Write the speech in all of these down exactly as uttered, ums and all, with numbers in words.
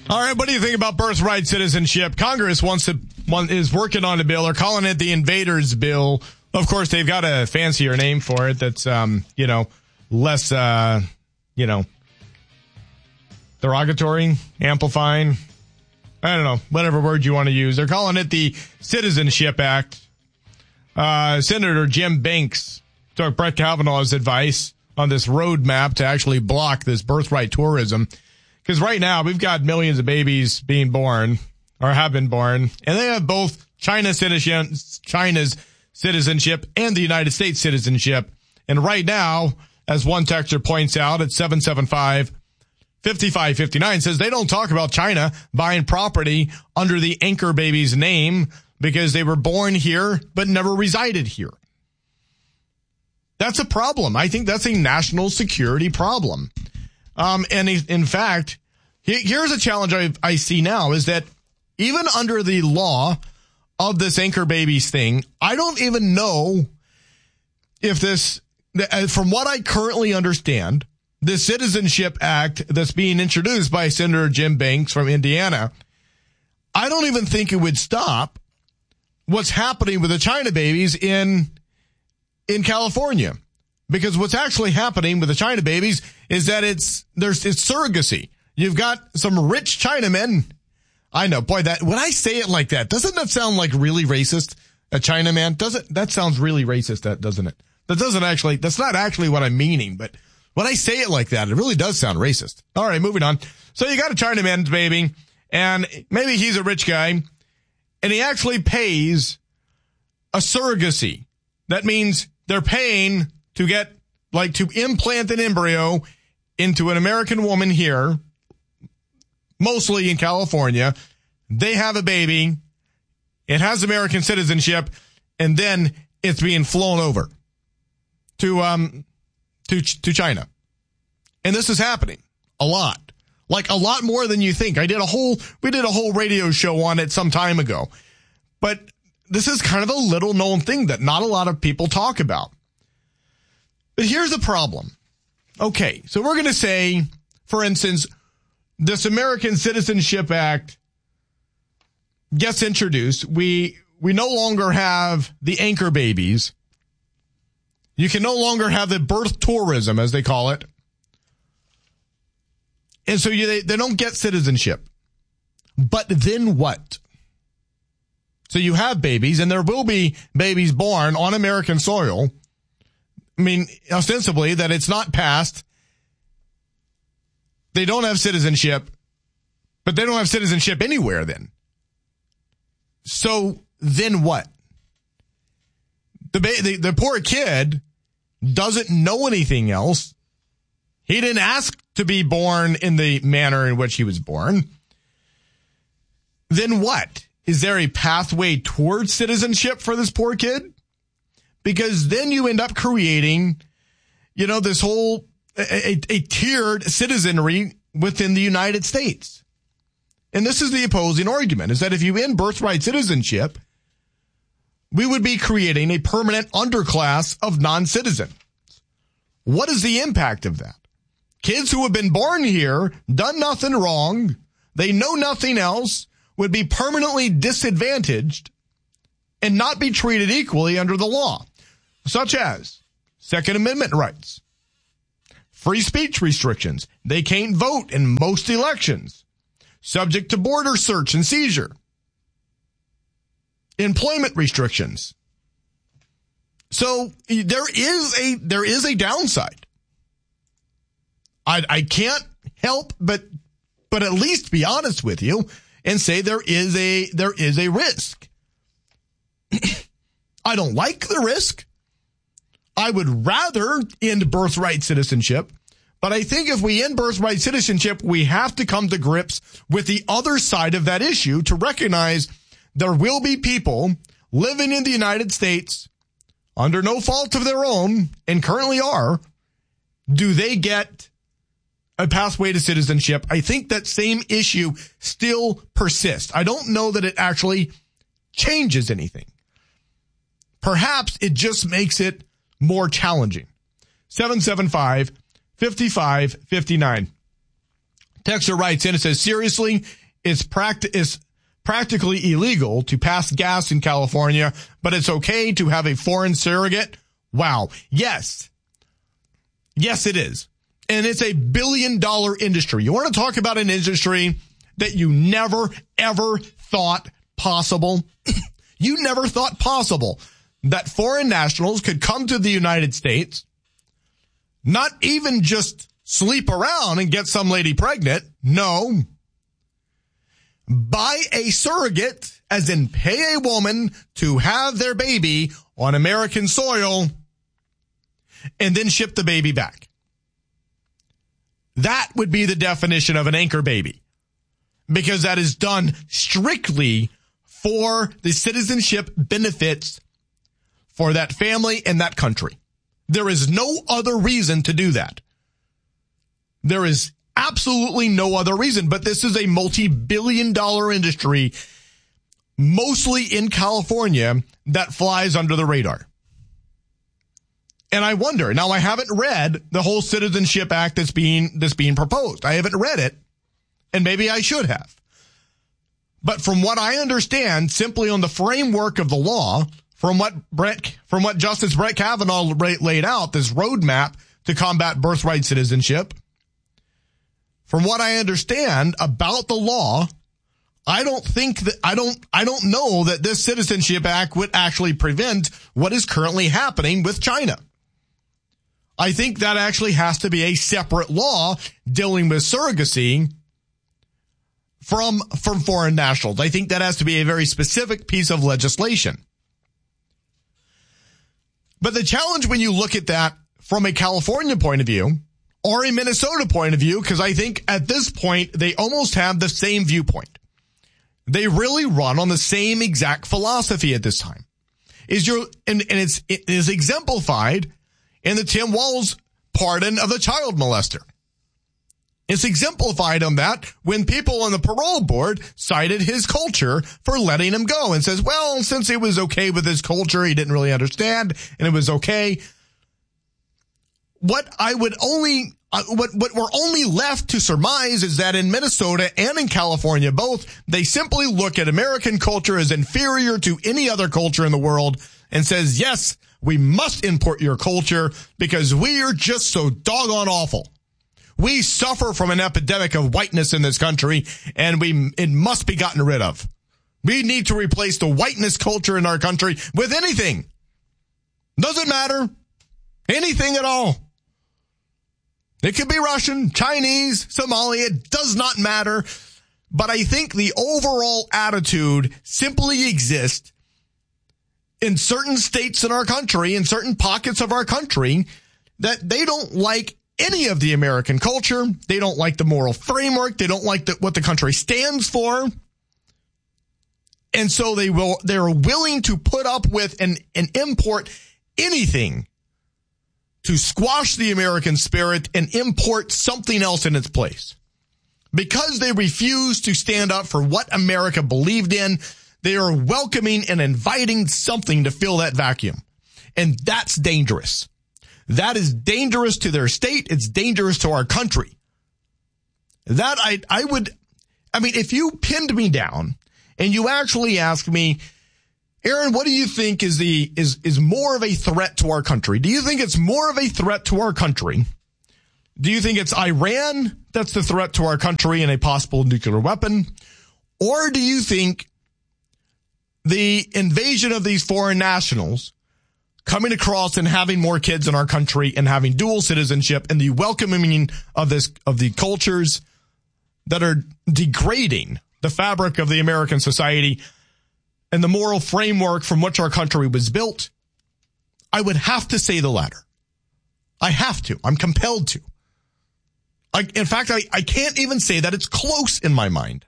All right, what do you think about birthright citizenship? Congress wants to one is working on a bill. They're calling it the Invaders Bill. Of course, they've got a fancier name for it that's, um, you know, less, uh, you know, derogatory, amplifying. I don't know, whatever word you want to use. They're calling it the Citizenship Act. Uh, Senator Jim Banks took Brett Kavanaugh's advice on this roadmap to actually block this birthright tourism. Because right now, we've got millions of babies being born, or have been born, and they have both China citizen, China's citizenship and the United States citizenship. And right now, as one texter points out at seven seven five, five five five nine, says they don't talk about China buying property under the anchor baby's name because they were born here but never resided here. That's a problem. I think that's a national security problem. Um, and in fact, here's a challenge I, I see now is that even under the law of this anchor babies thing, I don't even know if this, from what I currently understand, the Citizenship Act that's being introduced by Senator Jim Banks from Indiana, I don't even think it would stop what's happening with the China babies in, in California. Because what's actually happening with the China babies is that it's, there's, it's surrogacy. You've got some rich Chinamen. I know, boy, that, when I say it like that, doesn't that sound like really racist? A Chinaman? Doesn't, that sounds really racist, that, doesn't it? That doesn't actually, that's not actually what I'm meaning, but when I say it like that, it really does sound racist. All right, moving on. So you got a Chinaman's baby, and maybe he's a rich guy, and he actually pays a surrogacy. That means they're paying to get, like, to implant an embryo into an American woman here, mostly in California. They have a baby. It has American citizenship, and then it's being flown over to, um, to, to China. And this is happening a lot, like a lot more than you think. I did a whole, we did a whole radio show on it some time ago, but this is kind of a little known thing that not a lot of people talk about. But here's the problem. Okay, so we're going to say, for instance, this American Citizenship Act gets introduced. We we no longer have the anchor babies. You can no longer have the birth tourism, as they call it. And so you, they, they don't get citizenship. But then what? So you have babies, and there will be babies born on American soil. I mean, ostensibly, that it's not passed. They don't have citizenship, but they don't have citizenship anywhere then. So then what? The, ba- the, the poor kid doesn't know anything else. He didn't ask to be born in the manner in which he was born. Then what? Is there a pathway towards citizenship for this poor kid? Because then you end up creating, you know, this whole, a, a, a tiered citizenry within the United States. And this is the opposing argument, is that if you end birthright citizenship, we would be creating a permanent underclass of non-citizens. What is the impact of that? Kids who have been born here, done nothing wrong, they know nothing else, would be permanently disadvantaged and not be treated equally under the law, such as Second Amendment rights, free speech restrictions. They can't vote in most elections, subject to border search and seizure, employment restrictions. So there is a there is a downside. I I can't help but but at least be honest with you and say there is a there is a risk. I don't like the risk. I would rather end birthright citizenship, but I think if we end birthright citizenship, we have to come to grips with the other side of that issue to recognize there will be people living in the United States under no fault of their own, and currently are. Do they get a pathway to citizenship? I think that same issue still persists. I don't know that it actually changes anything. Perhaps it just makes it more challenging. seven seven five, five five five nine. Texter writes in, it says, seriously, it's, practi- it's practically illegal to pass gas in California, but it's okay to have a foreign surrogate? Wow. Yes. Yes, it is. And it's a billion dollar industry. You want to talk about an industry that you never, ever thought possible? You never thought possible that foreign nationals could come to the United States, not even just sleep around and get some lady pregnant. No. Buy a surrogate, as in pay a woman to have their baby on American soil and then ship the baby back. That would be the definition of an anchor baby, because that is done strictly for the citizenship benefits for that family and that country. There is no other reason to do that. There is absolutely no other reason, but this is a multi-billion dollar industry, mostly in California, that flies under the radar. And I wonder, now I haven't read the whole Citizenship Act that's being, that's being proposed. I haven't read it, and maybe I should have. But from what I understand, simply on the framework of the law, from what Brett, from what Justice Brett Kavanaugh laid out, this roadmap to combat birthright citizenship, from what I understand about the law, I don't think that, I don't, I don't know that this Citizenship Act would actually prevent what is currently happening with China. I think that actually has to be a separate law dealing with surrogacy from, from foreign nationals. I think that has to be a very specific piece of legislation. But the challenge when you look at that from a California point of view or a Minnesota point of view, because I think at this point they almost have the same viewpoint. They really run on the same exact philosophy at this time. Is your and, and it's it is exemplified in the Tim Walz pardon of the child molester. It's exemplified on that when people on the parole board cited his culture for letting him go and says, well, since it was okay with his culture, he didn't really understand and it was okay. What I would only, uh, what, what we're only left to surmise is that in Minnesota and in California, both, they simply look at American culture as inferior to any other culture in the world and says, yes, we must import your culture because we are just so doggone awful. We suffer from an epidemic of whiteness in this country, and we it must be gotten rid of. We need to replace the whiteness culture in our country with anything. Doesn't matter. Anything at all. It could be Russian, Chinese, Somali. It does not matter. But I think the overall attitude simply exists in certain states in our country, in certain pockets of our country, that they don't like any of the American culture. They don't like the moral framework. They don't like the, what the country stands for. And so they will, they're willing to put up with and, and import anything to squash the American spirit and import something else in its place. Because they refuse to stand up for what America believed in, they are welcoming and inviting something to fill that vacuum. And that's dangerous. That is dangerous to their state. It's dangerous to our country. That I, I would, I mean, if you pinned me down and you actually asked me, Aaron, what do you think is the, is, is more of a threat to our country? Do you think it's more of a threat to our country? Do you think it's Iran that's the threat to our country and a possible nuclear weapon? Or do you think the invasion of these foreign nationals coming across and having more kids in our country and having dual citizenship and the welcoming of this, of the cultures that are degrading the fabric of the American society and the moral framework from which our country was built? I would have to say the latter. I have to. I'm compelled to. I, in fact, I, I can't even say that it's close in my mind.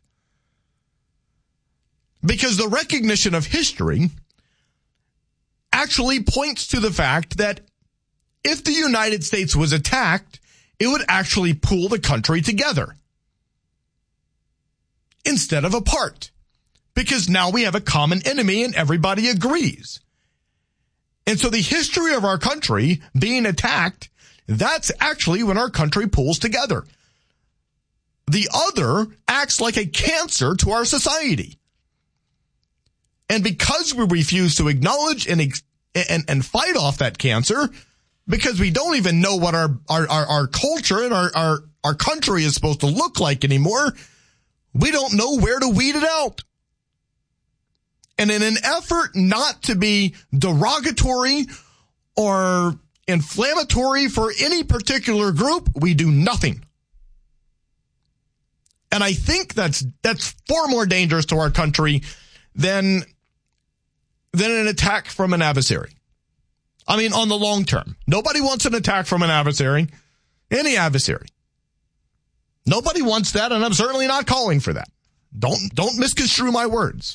Because the recognition of history actually points to the fact that if the United States was attacked, it would actually pull the country together instead of apart. Because now we have a common enemy and everybody agrees. And so the history of our country being attacked, that's actually when our country pulls together. The other acts like a cancer to our society. And because we refuse to acknowledge and, and, and fight off that cancer, because we don't even know what our, our, our, our culture and our, our, our country is supposed to look like anymore, we don't know where to weed it out. And in an effort not to be derogatory or inflammatory for any particular group, we do nothing. And I think that's that's far more dangerous to our country than, than an attack from an adversary. I mean, on the long term. Nobody wants an attack from an adversary, any adversary. Nobody wants that, and I'm certainly not calling for that. Don't, don't misconstrue my words.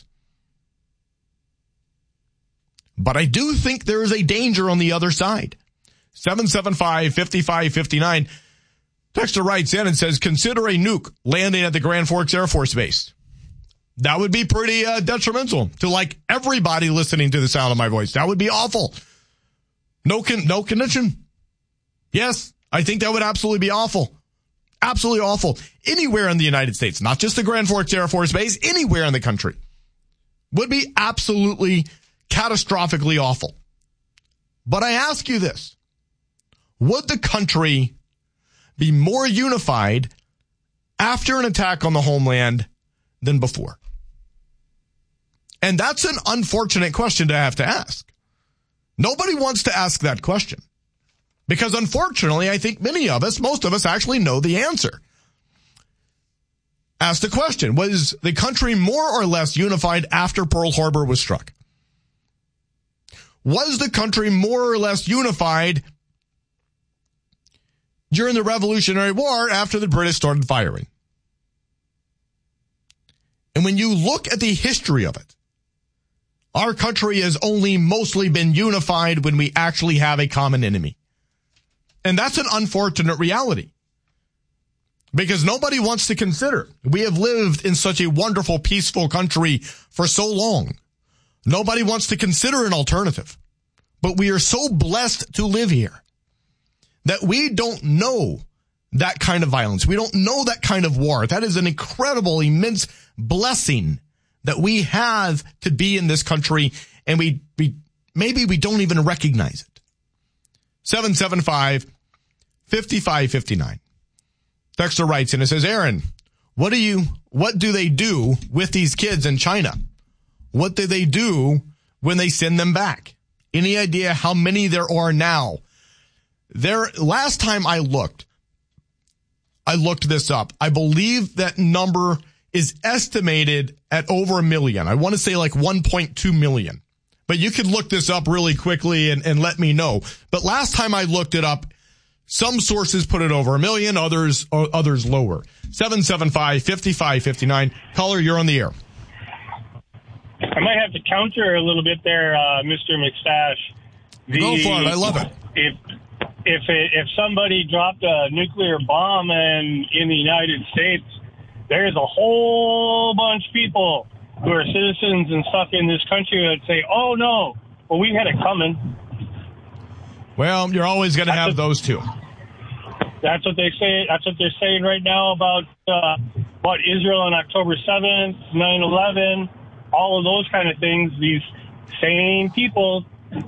But I do think there is a danger on the other side. seven seven five, five five five nine. Texter writes in and says, consider a nuke landing at the Grand Forks Air Force Base. That would be pretty uh, detrimental to like everybody listening to the sound of my voice. That would be awful. No con- no connection. Yes, I think that would absolutely be awful. Absolutely awful. Anywhere in the United States, not just the Grand Forks Air Force Base, anywhere in the country would be absolutely catastrophically awful. But I ask you this. Would the country be more unified after an attack on the homeland than before? And that's an unfortunate question to have to ask. Nobody wants to ask that question. Because unfortunately, I think many of us, most of us actually know the answer. Ask the question, was the country more or less unified after Pearl Harbor was struck? Was the country more or less unified during the Revolutionary War after the British started firing? And when you look at the history of it, our country has only mostly been unified when we actually have a common enemy. And that's an unfortunate reality. Because nobody wants to consider. We have lived in such a wonderful, peaceful country for so long. Nobody wants to consider an alternative. But we are so blessed to live here that we don't know that kind of violence. We don't know that kind of war. That is an incredible, immense blessing that we have to be in this country, and we, we maybe we don't even recognize it. seven seven five, five five five nine. Dexter writes in and says, Aaron, what do you, what do they do with these kids in China? What do they do when they send them back? Any idea how many there are now? There, last time I looked, I looked this up. I believe that number is estimated at over a million. I want to say like one point two million. But you could look this up really quickly and, and let me know. But last time I looked it up, some sources put it over a million, others uh, others lower. seven seven five, five five five nine. Caller, you're on the air. I might have to counter a little bit there, uh, Mister McStash. The, Go for it. I love it. If if it, if somebody dropped a nuclear bomb in in the United States, there's a whole bunch of people who are citizens and stuff in this country that say, "Oh no, well we had it coming." Well, you're always going to have what, those two. That's what they say. That's what they're saying right now about uh, what Israel on October seventh, nine eleven, all of those kind of things. These same people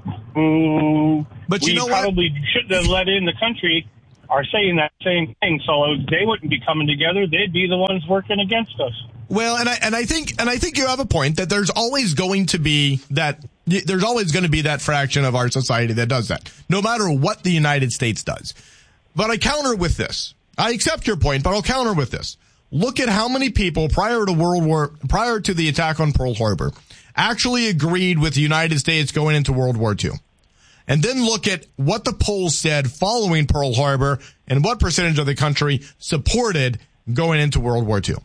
who but you we know probably what? shouldn't have let in the country are saying that same thing. So they wouldn't be coming together. They'd be the ones working against us. Well, and I and I think and I think you have a point that there's always going to be that there's always going to be that fraction of our society that does that, no matter what the United States does. But I counter with this. I accept your point, but I'll counter with this. Look at how many people prior to World War, prior to the attack on Pearl Harbor, actually agreed with the United States going into World War Two. And then look at what the polls said following Pearl Harbor and what percentage of the country supported going into World War Two.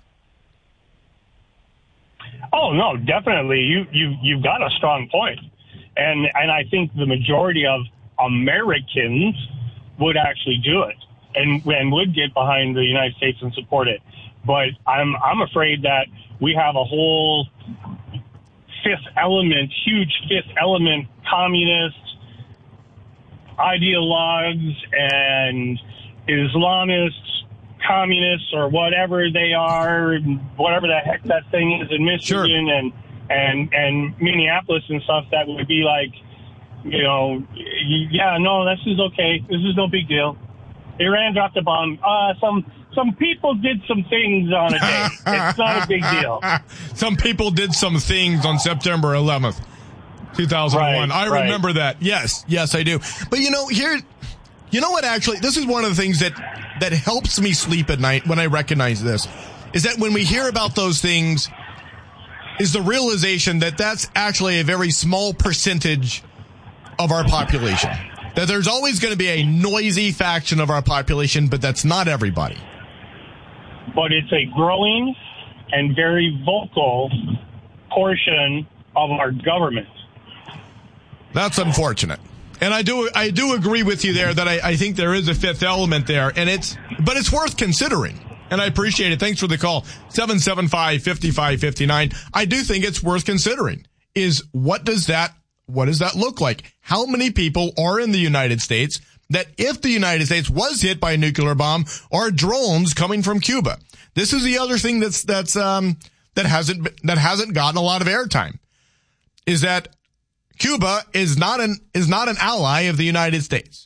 Oh, no, definitely. You, you, you've got a strong point. And, and I think the majority of Americans would actually do it and, and would get behind the United States and support it. But I'm, I'm afraid that we have a whole fifth element, huge fifth element, communists, ideologues, and Islamists communists or whatever they are, whatever the heck that thing is in Michigan sure. and, and, and Minneapolis and stuff, that would be like, you know, yeah, no, this is okay. This is no big deal. Iran dropped a bomb. Uh, some some people did some things on a day. It's not a big deal. Some people did some things on September eleventh, two thousand one. Right, I right. remember that. Yes, yes, I do. But, you know, here, you know what, actually, this is one of the things that, that helps me sleep at night when I recognize this, is that when we hear about those things, is the realization that that's actually a very small percentage of our population. That there's always going to be a noisy faction of our population, but that's not everybody. But it's a growing and very vocal portion of our government. That's unfortunate. And I do I do agree with you there that I, I think there is a fifth element there, and it's but it's worth considering. And I appreciate it. Thanks for the call. seven seven five, five five five nine. I do think it's worth considering. Is what does that What does that look like? How many people are in the United States that if the United States was hit by a nuclear bomb are drones coming from Cuba? This is the other thing that's, that's, um, that hasn't, that hasn't gotten a lot of airtime, is that Cuba is not an, is not an ally of the United States.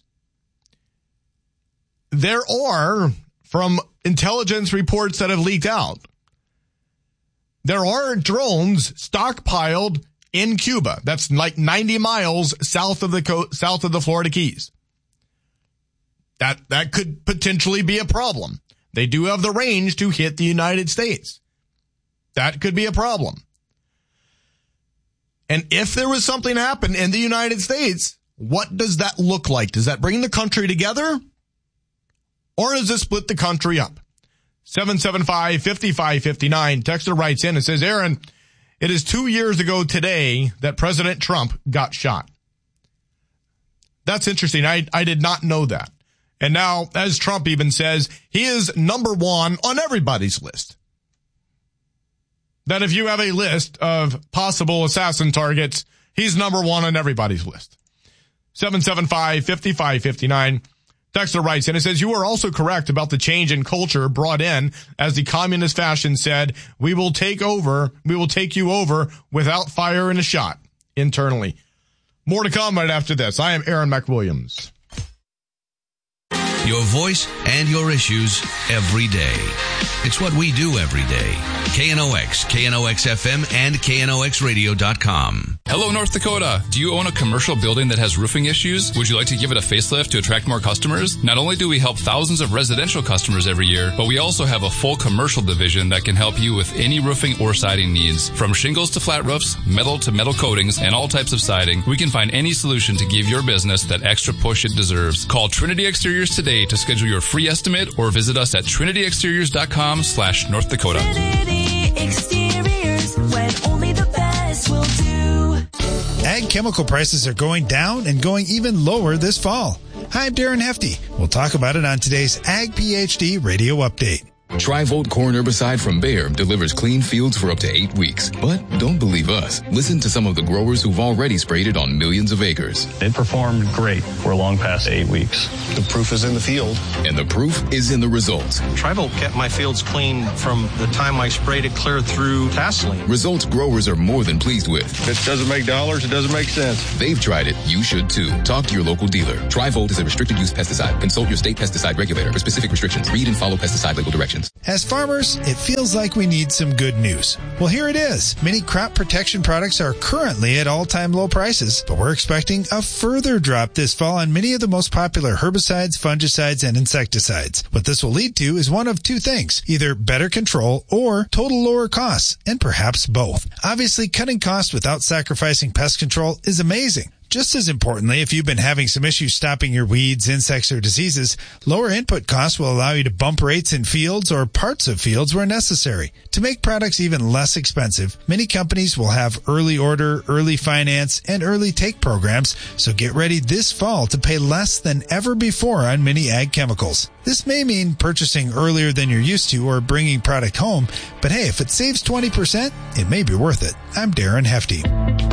There are, from intelligence reports that have leaked out, there are drones stockpiled in Cuba. That's like ninety miles south of the co- south of the Florida Keys. That that could potentially be a problem. They do have the range to hit the United States. That could be a problem. And if there was something happen in the United States, what does that look like? Does that bring the country together? Or does it split the country up? seven seven five, five five five nine. Texter writes in and says, Aaron, it is two years ago today that President Trump got shot. That's interesting. I, I did not know that. And now, as Trump even says, he is number one on everybody's list. That if you have a list of possible assassin targets, he's number one on everybody's list. seven seven five, five five five nine. Texter writes in and says, you are also correct about the change in culture brought in as the communist fashion said, we will take over, we will take you over without fire and a shot internally. More to come right after this. I am Aaron McWilliams. Your voice and your issues every day. It's what we do every day. K N O X, K N O X F M, and K N O X radio dot com. Hello, North Dakota. Do you own a commercial building that has roofing issues? Would you like to give it a facelift to attract more customers? Not only do we help thousands of residential customers every year, but we also have a full commercial division that can help you with any roofing or siding needs. From shingles to flat roofs, metal to metal coatings, and all types of siding, we can find any solution to give your business that extra push it deserves. Call Trinity Exteriors today to schedule your free estimate or visit us at trinity exteriors dot com slash North Dakota. Trinity Exteriors, when only the best will do. Ag chemical prices are going down and going even lower this fall. Hi, I'm Darren Hefty. We'll talk about it on today's Ag PhD Radio Update. Tri-Volt corn herbicide from Bayer delivers clean fields for up to eight weeks. But don't believe us. Listen to some of the growers who've already sprayed it on millions of acres. It performed great. We're long past eight weeks. The proof is in the field. And the proof is in the results. Tri-Volt kept my fields clean from the time I sprayed it clear through Tasseline. Results growers are more than pleased with. If it doesn't make dollars, it doesn't make sense. They've tried it. You should too. Talk to your local dealer. Tri-Volt is a restricted use pesticide. Consult your state pesticide regulator for specific restrictions. Read and follow pesticide label directions. As farmers, it feels like we need some good news. Well, here it is. Many crop protection products are currently at all-time low prices, but we're expecting a further drop this fall on many of the most popular herbicides, fungicides, and insecticides. What this will lead to is one of two things, either better control or total lower costs, and perhaps both. Obviously, cutting costs without sacrificing pest control is amazing. Just as importantly, if you've been having some issues stopping your weeds, insects, or diseases, lower input costs will allow you to bump rates in fields or parts of fields where necessary. To make products even less expensive, many companies will have early order, early finance, and early take programs, so get ready this fall to pay less than ever before on many ag chemicals. This may mean purchasing earlier than you're used to or bringing product home, but hey, if it saves twenty percent, it may be worth it. I'm Darren Hefty.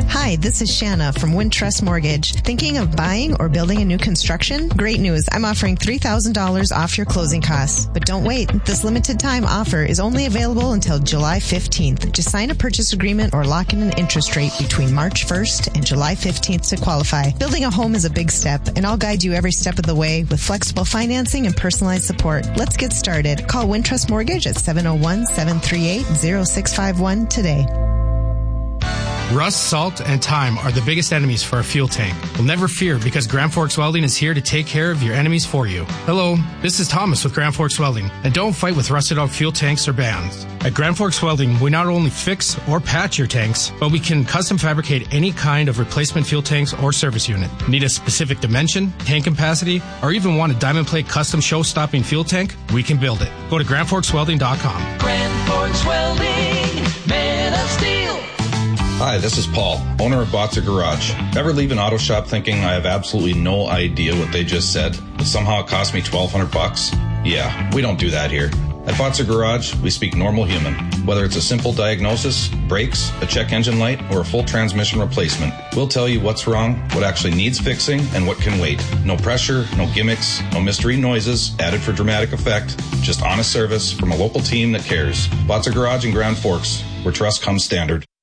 Hi, this is Shanna from Wintrust Mortgage. Thinking of buying or building a new construction? Great news. I'm offering three thousand dollars off your closing costs. But don't wait. This limited time offer is only available until July fifteenth. Just sign a purchase agreement or lock in an interest rate between March first and July fifteenth to qualify. Building a home is a big step, and I'll guide you every step of the way with flexible financing and personalized support. Let's get started. Call Wintrust Mortgage at seven oh one, seven three eight, oh six five one today. Rust, salt, and time are the biggest enemies for a fuel tank. Well, never fear, because Grand Forks Welding is here to take care of your enemies for you. Hello, this is Thomas with Grand Forks Welding, and don't fight with rusted out fuel tanks or bands. At Grand Forks Welding, we not only fix or patch your tanks, but we can custom fabricate any kind of replacement fuel tanks or service unit. Need a specific dimension, tank capacity, or even want a diamond plate custom show-stopping fuel tank? We can build it. Go to grand forks welding dot com. Grand Forks Welding, man of steel. Hi, this is Paul, owner of Botzer Garage. Ever leave an auto shop thinking I have absolutely no idea what they just said, but somehow it cost me twelve hundred bucks? Yeah, we don't do that here. At Botzer Garage, we speak normal human. Whether it's a simple diagnosis, brakes, a check engine light, or a full transmission replacement, we'll tell you what's wrong, what actually needs fixing, and what can wait. No pressure, no gimmicks, no mystery noises added for dramatic effect, just honest service from a local team that cares. Botzer Garage in Grand Forks, where trust comes standard.